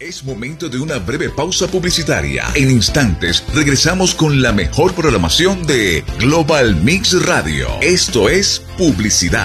Es momento de una breve pausa publicitaria. En instantes regresamos con la mejor programación de Global Mix Radio. Esto es publicidad.